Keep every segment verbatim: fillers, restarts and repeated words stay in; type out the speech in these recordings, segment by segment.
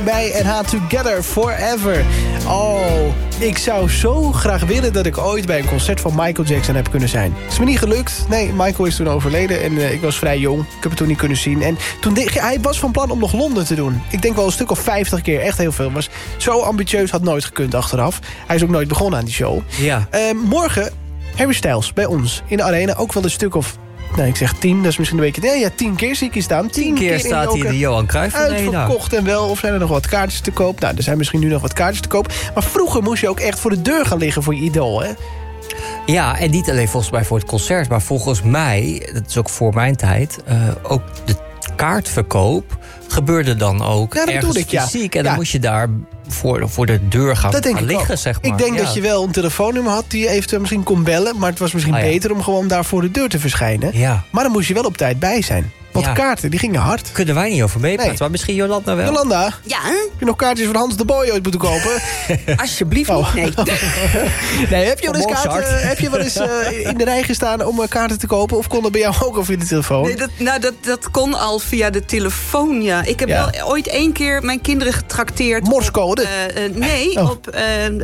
Bij en ha Together Forever. Oh, ik zou zo graag willen dat ik ooit bij een concert van Michael Jackson heb kunnen zijn. Het is me niet gelukt. Nee, Michael is toen overleden en uh, ik was vrij jong. Ik heb het toen niet kunnen zien. En toen de, hij was van plan om nog Londen te doen. Ik denk wel een stuk of vijftig keer. Echt heel veel. Was zo ambitieus, had nooit gekund achteraf. Hij is ook nooit begonnen aan die show. Ja. Uh, morgen Harry Styles bij ons in de arena. Ook wel een stuk of... Nou, ik zeg tien, dat is misschien een beetje... Nee, ja, tien keer zie ik hier staan. Tien, tien keer, keer staat hij in de Johan Cruijff Arena. Uitverkocht en wel. Of zijn er nog wat kaartjes te koop? Nou, er zijn misschien nu nog wat kaartjes te koop. Maar vroeger moest je ook echt voor de deur gaan liggen voor je idool, hè? Ja, en niet alleen volgens mij voor het concert... maar volgens mij, dat is ook voor mijn tijd... Uh, ook de kaartverkoop gebeurde dan ook ja, dat ergens ik, ja. fysiek. En ja. dan moest je daar voor, voor de deur gaan, dat denk gaan ik liggen, ook. zeg maar. Ik denk ja. dat je wel een telefoonnummer had die je eventueel misschien kon bellen... maar het was misschien oh, ja. beter om gewoon daar voor de deur te verschijnen. Ja. Maar dan moest je wel op tijd bij zijn. Want ja. kaarten, die gingen hard. Kunnen wij niet over meepraten, nee. maar misschien Jolanda wel. Jolanda, ja? heb je nog kaartjes van Hans de Boy ooit moeten kopen? Alsjeblieft oh. niet, nee. nee, heb je wel eens, kaarten, heb je wel eens uh, in de rij gestaan om uh, kaarten te kopen? Of kon dat bij jou ook al via de telefoon? Nee, dat, nou, dat, dat kon al via de telefoon, ja. Ik heb ja. wel ooit één keer mijn kinderen getrakteerd... Morsecode? Uh, uh, nee, oh. op...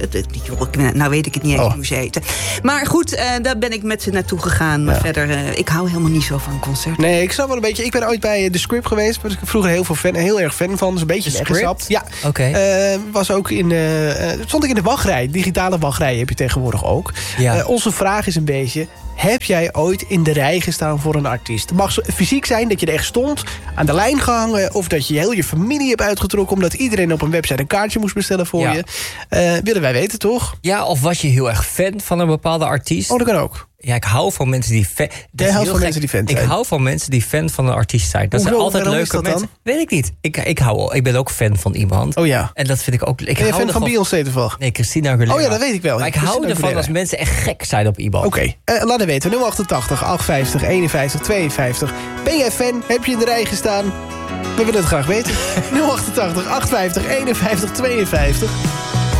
Uh, nou weet ik het niet eens oh. hoe ze heten. Maar goed, uh, daar ben ik met ze naartoe gegaan. Maar ja. verder, uh, ik hou helemaal niet zo van concerten. Nee, ik snap wel een beetje... Ik ben ooit bij The Script geweest. Was ik vroeger heel, veel fan, heel erg fan van. Dus een beetje weggezapt. Ja. Oké. Okay. Uh, was ook in... Uh, stond ik in de wachtrij. Digitale wachtrij heb je tegenwoordig ook. Ja. Uh, onze vraag is een beetje... Heb jij ooit in de rij gestaan voor een artiest? Het mag zo fysiek zijn dat je er echt stond, aan de lijn gehangen... of dat je heel je familie hebt uitgetrokken... omdat iedereen op een website een kaartje moest bestellen voor ja. je. Uh, willen wij weten, toch? Ja, of was je heel erg fan van een bepaalde artiest? Oh, dat kan ook. Ja, ik hou van mensen die fan... Jij houdt van gek. mensen die fan zijn? Ik hou van mensen die fan van een artiest zijn. Dat Hoezo? zijn altijd Waarom leuke mensen. Dan? Weet ik niet. Ik, ik, hou, ik ben ook fan van iemand. Oh ja. En dat vind ik ook... Ik ben je hou fan van Beyoncé toevallig? Nee, Christina Aguilera. Oh ja, dat weet ik wel. Maar ik Christina hou ervan Aguilera. als mensen echt gek zijn op iemand. Oké, okay. uh, laat het weten. nul achtentachtig, achtenvijftig, eenenvijftig, tweeënvijftig. Ben jij fan? Heb je in de rij gestaan? We willen het graag weten. nul achtentachtig, achtenvijftig, eenenvijftig, tweeënvijftig.